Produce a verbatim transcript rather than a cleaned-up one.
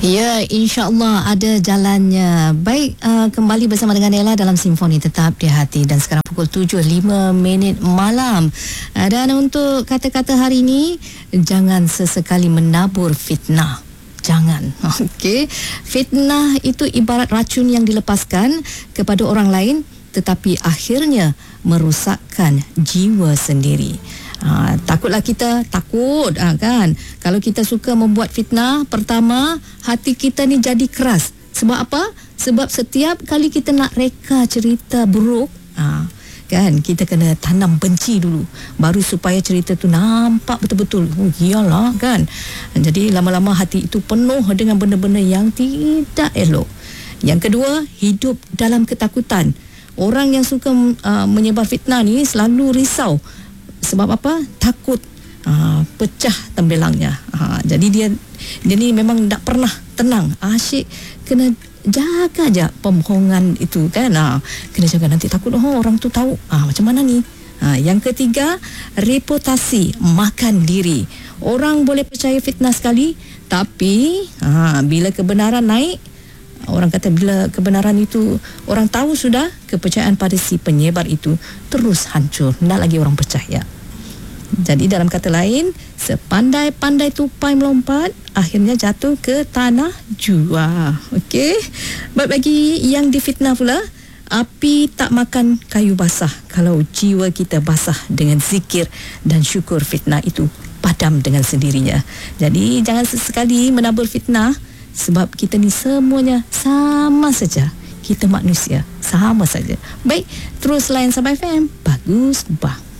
Ya, insya-Allah ada jalannya. Baik, uh, kembali bersama dengan Ella dalam Simfoni Tetap di Hati, dan sekarang pukul tujuh lima minit malam. Uh, dan untuk kata-kata hari ini, jangan sesekali menabur fitnah. Jangan. Okey. Fitnah itu ibarat racun yang dilepaskan kepada orang lain tetapi akhirnya merosakkan jiwa sendiri. Ha, takutlah kita takut ha, kan kalau kita suka membuat fitnah. Pertama, hati kita ni jadi keras. Sebab apa? Sebab setiap kali kita nak reka cerita buruk, ha, kan, kita kena tanam benci dulu baru supaya cerita tu nampak betul-betul. Oh iyalah kan. Jadi lama-lama hati itu penuh dengan benda-benda yang tidak elok. Yang kedua, hidup dalam ketakutan. Orang yang suka uh, menyebar fitnah ni selalu risau. Sebab apa? Takut uh, pecah tembelangnya. Uh, jadi dia dia ni memang tak pernah tenang. Asyik kena jaga je pembohongan itu kan. Uh, kena jaga, nanti takut oh orang tu tahu. Uh, macam mana ni? Uh, yang ketiga, reputasi, makan diri. Orang boleh percaya fitnah sekali, tapi uh, bila kebenaran naik, orang kata bila kebenaran itu orang tahu sudah, kepercayaan pada si penyebar itu terus hancur. Tak lagi orang percaya. Jadi dalam kata lain, sepandai-pandai tupai melompat, akhirnya jatuh ke tanah jua. Okey. Baik, bagi yang difitnah pula, api tak makan kayu basah. Kalau jiwa kita basah dengan zikir dan syukur, fitnah itu padam dengan sendirinya. Jadi jangan sesekali menabur fitnah. Sebab kita ni semuanya sama saja. Kita manusia, sama saja. Baik, terus layan Sabah F M. Bagus, bah.